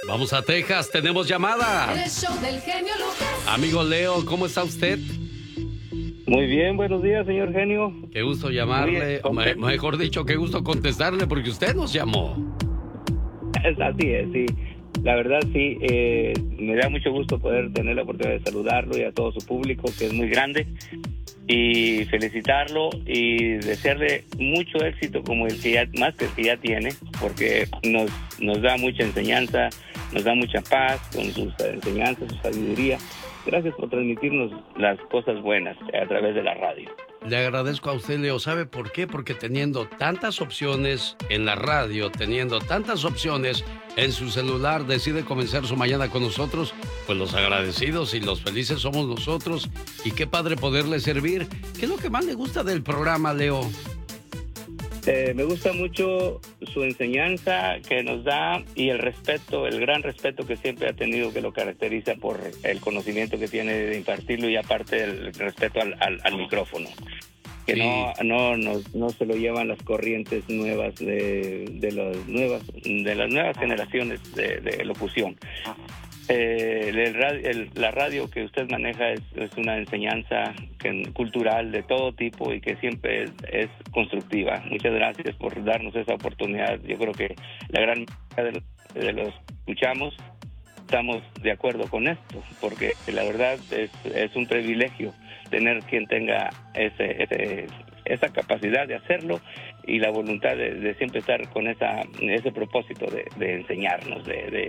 Vamos a Texas, tenemos llamada. El show del genio Lucas. Amigo Leo, ¿cómo está usted? Muy bien, buenos días, señor genio. Qué gusto llamarle, mejor dicho, qué gusto contestarle porque usted nos llamó. Así es, sí. La verdad, sí, me da mucho gusto poder tener la oportunidad de saludarlo y a todo su público, que es muy grande, y felicitarlo y desearle mucho éxito como el que ya, más que el que ya tiene, porque nos da mucha enseñanza, nos da mucha paz con sus enseñanzas, su sabiduría. Gracias por transmitirnos las cosas buenas a través de la radio. Le agradezco a usted, Leo. ¿Sabe por qué? Porque teniendo tantas opciones en la radio, teniendo tantas opciones en su celular, decide comenzar su mañana con nosotros. Pues los agradecidos y los felices somos nosotros. Y qué padre poderle servir. ¿Qué es lo que más le gusta del programa, Leo? Me gusta mucho su enseñanza que nos da y el respeto, el gran respeto que siempre ha tenido, que lo caracteriza por el conocimiento que tiene de impartirlo y aparte el respeto al micrófono. Que sí. no se lo llevan las corrientes nuevas de las nuevas generaciones de locución. La radio que usted maneja es una enseñanza cultural de todo tipo y que siempre es constructiva. Muchas gracias por darnos esa oportunidad. Yo creo que la gran mayoría de los que escuchamos estamos de acuerdo con esto, porque la verdad es un privilegio tener quien tenga esa capacidad de hacerlo y la voluntad de siempre estar con ese propósito de enseñarnos,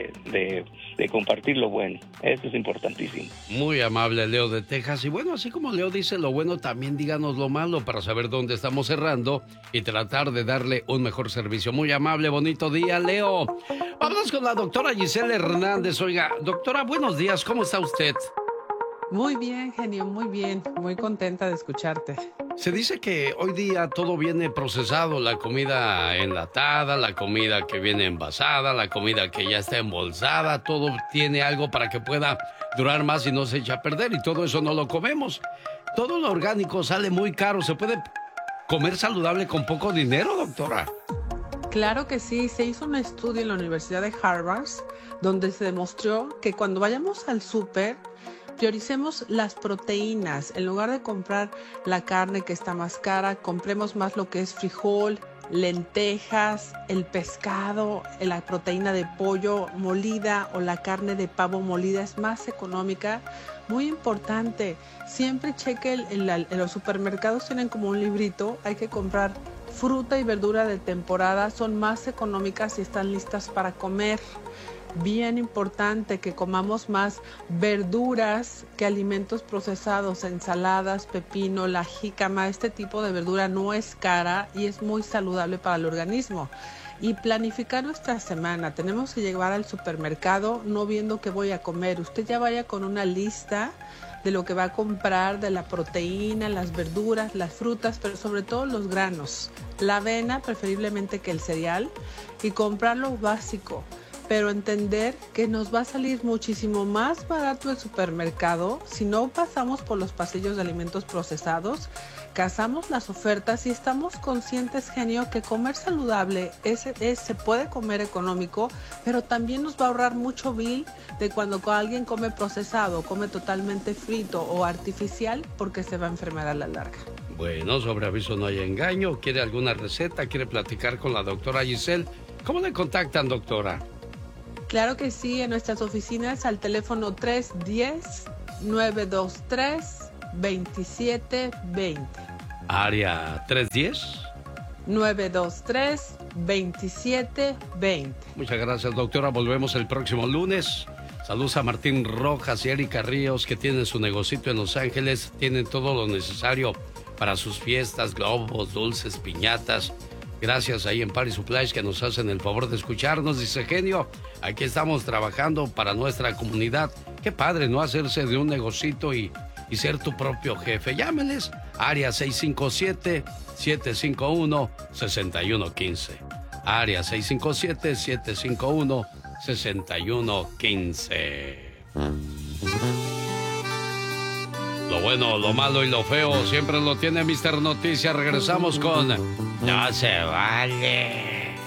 de compartir lo bueno. Eso es importantísimo. Muy amable, Leo de Texas. Y bueno, así como Leo dice lo bueno, también díganos lo malo para saber dónde estamos cerrando y tratar de darle un mejor servicio. Muy amable, bonito día, Leo. Vamos con la doctora Giselle Hernández. Oiga, doctora, buenos días, ¿cómo está usted? Muy bien, genio, muy bien. Muy contenta de escucharte. Se dice que hoy día todo viene procesado, la comida enlatada, la comida que viene envasada, la comida que ya está embolsada, todo tiene algo para que pueda durar más y no se echa a perder y todo eso no lo comemos. Todo lo orgánico sale muy caro, ¿se puede comer saludable con poco dinero, doctora? Claro que sí, se hizo un estudio en la Universidad de Harvard donde se demostró que cuando vayamos al súper prioricemos las proteínas. En lugar de comprar la carne que está más cara, compremos más lo que es frijol, lentejas, el pescado, la proteína de pollo molida o la carne de pavo molida es más económica. Muy importante, siempre cheque en los supermercados tienen como un librito, hay que comprar fruta y verdura de temporada, son más económicas y están listas para comer. Bien importante que comamos más verduras que alimentos procesados, ensaladas, pepino, la jícama. Este tipo de verdura no es cara y es muy saludable para el organismo. Y planificar nuestra semana. Tenemos que llegar al supermercado no viendo qué voy a comer. Usted ya vaya con una lista de lo que va a comprar, de la proteína, las verduras, las frutas, pero sobre todo los granos. La avena, preferiblemente que el cereal, y comprar lo básico. Pero entender que nos va a salir muchísimo más barato el supermercado si no pasamos por los pasillos de alimentos procesados, cazamos las ofertas y estamos conscientes, genio, que comer saludable se puede comer económico, pero también nos va a ahorrar mucho bill de cuando alguien come procesado, come totalmente frito o artificial, porque se va a enfermar a la larga. Bueno, sobre aviso no hay engaño. ¿Quiere alguna receta? ¿Quiere platicar con la doctora Giselle? ¿Cómo le contactan, doctora? Claro que sí, en nuestras oficinas al teléfono 310-923-2720. Área 310. 923-2720. Muchas gracias, doctora. Volvemos el próximo lunes. Saludos a Martín Rojas y Erika Ríos, que tienen su negocito en Los Ángeles. Tienen todo lo necesario para sus fiestas, globos, dulces, piñatas. Gracias ahí en Party Supplies que nos hacen el favor de escucharnos. Dice, genio, aquí estamos trabajando para nuestra comunidad. Qué padre, ¿no? Hacerse de un negocito y ser tu propio jefe. Llámenles, área 657-751-6115. Área 657-751-6115. Lo bueno, lo malo y lo feo siempre lo tiene Mr. Noticias. Regresamos con No se vale.